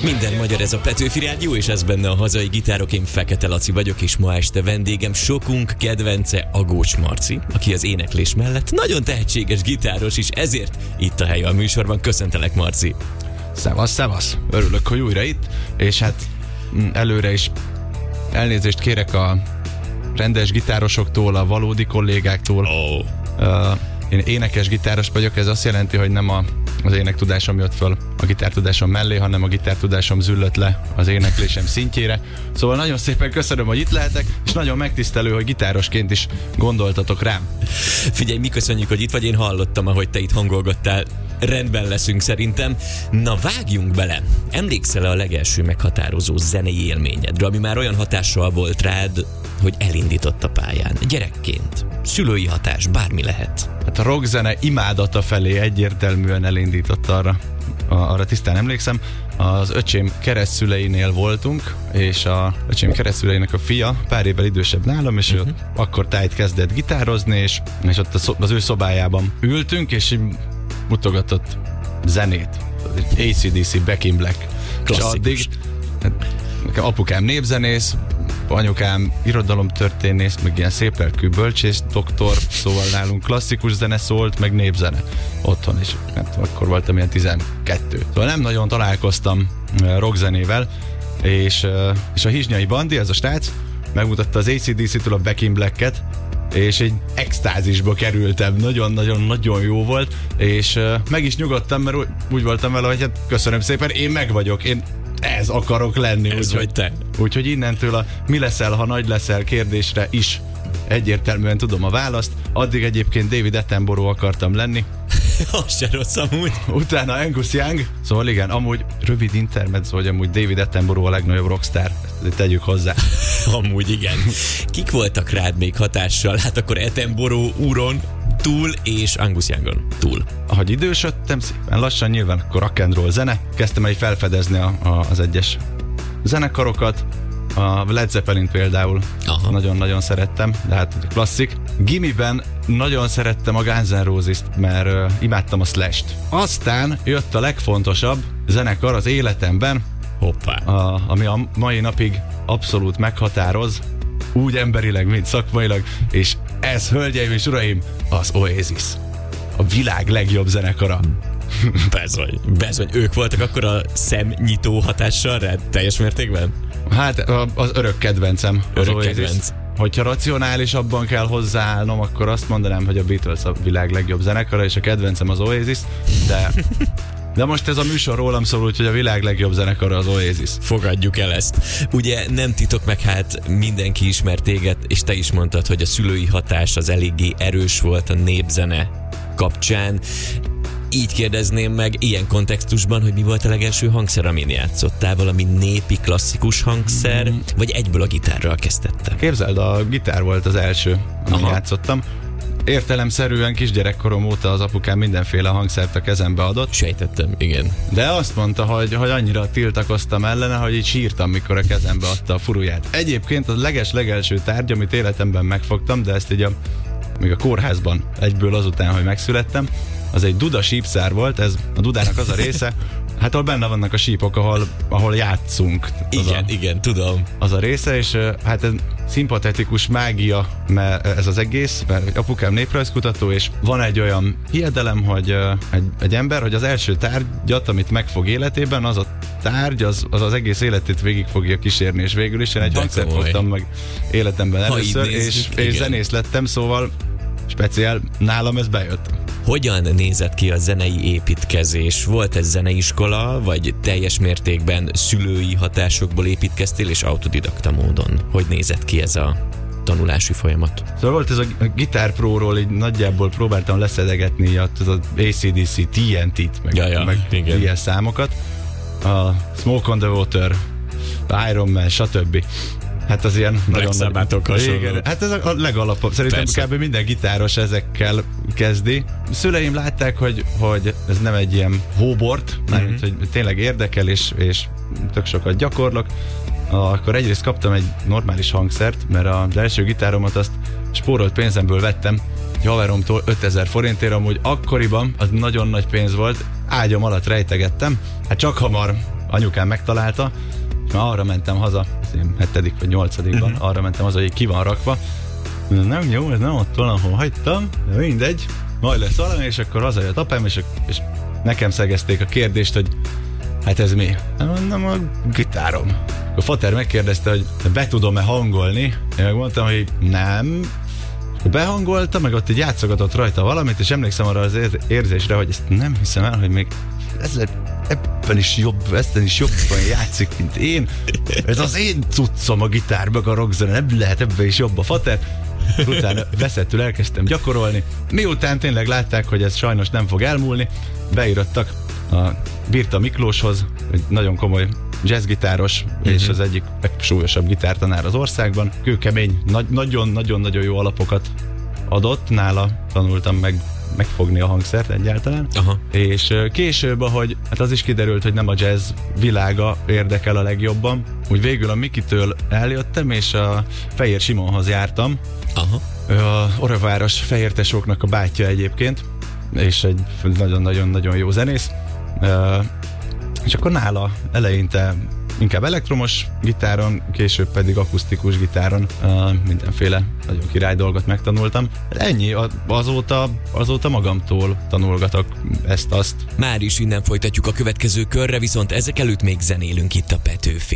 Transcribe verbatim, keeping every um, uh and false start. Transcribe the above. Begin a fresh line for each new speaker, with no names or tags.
Minden magyar, ez a Petőfi Rádió, és ez benne a hazai gitárok. Én Fekete Laci vagyok, és ma este vendégem sokunk kedvence Agócs Marci, aki az éneklés mellett nagyon tehetséges gitáros, és ezért itt a helye a műsorban. Köszöntelek, Marci!
Szevasz, szevasz! Örülök, hogy újra itt, és hát előre is elnézést kérek a rendes gitárosoktól, a valódi kollégáktól.
Oh.
Uh, én énekes gitáros vagyok, ez azt jelenti, hogy nem a, az énektudásom jött föl a gitártudásom mellé, hanem a gitártudásom züllött le az éneklésem szintjére. Szóval nagyon szépen köszönöm, hogy itt lehetek, és nagyon megtisztelő, hogy gitárosként is gondoltatok rám.
Figyelj, mi köszönjük, hogy itt vagy, én hallottam, ahogy te itt hangolgattál. Rendben leszünk szerintem. Na, vágjunk bele! Emlékszel-e a legelső meghatározó zenei élményedre, ami már olyan hatással volt rád, hogy elindított a pályán? Gyerekként, szülői hatás, bármi lehet.
Hát a rockzene imádata felé egyértelműen elindított arra, arra tisztán emlékszem. Az öcsém keresztszüleinél voltunk, és a öcsém keresztszüleinek a fia pár évvel idősebb nálam, és uh-huh. akkor tájt kezdett gitározni, és, és ott az ő szobájában ültünk, és mutogatott zenét. á cé dé cé, Back in Black.
Klasszikus.
És addig hát, apukám népzenész, anyukám irodalomtörténész, meg ilyen szép lelkű bölcsész doktor, szóval nálunk klasszikus zene szólt, meg népzene otthon is. Hát akkor voltam ilyen tizenkettő. Szóval nem nagyon találkoztam rockzenével, és, és a Hizsnyai Bandi, ez a srác, megmutatta az á cé dé cé-től a Back in Black-et, és egy extázisba kerültem, nagyon-nagyon-nagyon jó volt, és uh, meg is nyugodtam, mert úgy, úgy voltam vele, hogy hát köszönöm szépen, én meg vagyok, én ez akarok lenni.
Ez
úgy,
vagy te.
Úgyhogy innentől a mi leszel, ha nagy leszel kérdésre is egyértelműen tudom a választ. Addig egyébként David Attenborough akartam lenni.
Az se rossz amúgy.
Utána Angus Young. Szóval igen, amúgy rövid intermezzo, hogy amúgy David Attenborough a legnagyobb rockstar. Ezt tegyük hozzá.
Amúgy igen. Kik voltak rád még hatással? Hát akkor Attenborough úron túl és Angus Youngon túl.
Ahogy idősödtem, szépen lassan nyilván akkor rock and roll zene. Kezdtem egy felfedezni a, a, az egyes zenekarokat. A Led Zeppelin például nagyon-nagyon szerettem, de hát klasszik. Gimiben nagyon szerettem a Guns N' Roses-t, mert uh, imádtam a Slash-t. Aztán jött a legfontosabb zenekar az életemben,
Hoppá.
A, ami a mai napig abszolút meghatároz, úgy emberileg, mint szakmailag, és ez, hölgyeim és uraim, az Oasis. A világ legjobb zenekara.
Bezony, bezony. Ők voltak akkor a szemnyitó hatással rád teljes mértékben?
Hát az örök kedvencem.
Örök
az
kedvenc.
Hogyha racionálisabban kell hozzáállnom, akkor azt mondanám, hogy a Beatles a világ legjobb zenekara, és a kedvencem az Oasis, de, de most ez a műsor rólam szól, úgyhogy a világ legjobb zenekara az Oasis.
Fogadjuk el ezt. Ugye nem titok meg, hát mindenki ismer téged, és te is mondtad, hogy a szülői hatás az eléggé erős volt a népzene kapcsán. Így kérdezném meg ilyen kontextusban, hogy mi volt a legelső hangszer, amin játszottál? Valami népi, klasszikus hangszer, mm. vagy egyből a gitárral kezdtettek?
Képzeld, a gitár volt az első, amin Aha. játszottam. Értelemszerűen kisgyerekkorom óta az apukám mindenféle hangszert a kezembe adott.
Sejtettem, igen.
De azt mondta, hogy, hogy annyira tiltakoztam ellene, hogy így sírtam, mikor a kezembe adta a furuját. Egyébként a leges-legelső tárgy, amit életemben megfogtam, de ezt így a, még a kórházban egyből azután, hogy megszülettem, az egy duda sípszár volt, ez a dudának az a része, hát ahol benne vannak a sípok, ahol, ahol játszunk.
Igen, a, igen, tudom.
Az a része, és hát ez szimpatetikus mágia, mert ez az egész, mert apukám néprajzkutató, és van egy olyan hiedelem, hogy egy, egy ember, hogy az első tárgyat, amit megfog életében, az a tárgy, az az, az egész életét végig fogja kísérni, és végül is én egy hangszert fogtam meg életemben először, és, és zenész lettem, szóval speciál nálam ez bejött.
Hogyan nézett ki a zenei építkezés? Volt ez zeneiskola, vagy teljes mértékben szülői hatásokból építkeztél, és autodidakta módon? Hogy nézett ki ez a tanulási folyamat?
Szóval volt ez a Guitar Pro-ról, így nagyjából próbáltam leszedegetni az á cé dé cé, té en té-t, meg,
ja, ja,
meg ilyen számokat. A Smoke on the Water, Iron Man, stb. Hát az ilyen nagyon nagy... Hát ez a legalapabb. Szerintem Persze. kb. Minden gitáros ezekkel kezdi. A szüleim látták, hogy, hogy ez nem egy ilyen hóbort, mm-hmm. mert hogy tényleg érdekel, és, és tök sokat gyakorlok. Akkor egyrészt kaptam egy normális hangszert, mert az első gitáromat azt spórolt pénzemből vettem, egy haveromtól ötezer forintért, amúgy akkoriban az nagyon nagy pénz volt, ágyam alatt rejtegettem. Hát csak hamar anyukám megtalálta, és már arra mentem haza, hetedik vagy nyolcadikban, uh-huh. arra mentem haza, hogy ki van rakva. Nem jó, ez nem ott van, ahol hagytam, de mindegy, majd lesz valami, és akkor hazajött apám, és, és nekem szegezték a kérdést, hogy hát ez mi? Mondom, a gitárom. A fater megkérdezte, hogy be tudom-e hangolni, én megmondtam, hogy nem. Behangolta, meg ott így játszogatott rajta valamit, és emlékszem arra az érzésre, hogy ezt nem hiszem el, hogy még ezzel, ebben is jobb, ezzel is jobban játszik, mint én. Ez az én cuccom a gitár, meg a rockzene, nem lehet ebben is jobb a fater. Utána veszettül elkezdtem gyakorolni. Miután tényleg látták, hogy ez sajnos nem fog elmúlni, beírattak a Birta Miklóshoz, egy nagyon komoly jazzgitáros, uh-huh. és az egyik legsúlyosabb gitártanár az országban. Kőkemény, nagyon-nagyon-nagyon jó alapokat adott, nála tanultam meg megfogni a hangszert egyáltalán. Aha. És később, ahogy hát az is kiderült, hogy nem a jazz világa érdekel a legjobban, úgy végül a Mikitől eljöttem, és a Fehér Simonhoz jártam. Aha. A Oraváros fehértesóknak a bátyja egyébként, és egy nagyon-nagyon-nagyon jó zenész. És akkor nála eleinte inkább elektromos gitáron, később pedig akusztikus gitáron uh, mindenféle nagyon király dolgot megtanultam. Ennyi, azóta, azóta magamtól tanulgatok ezt-azt.
Már is innen folytatjuk a következő körre, viszont ezek előtt még zenélünk itt a Petőfin.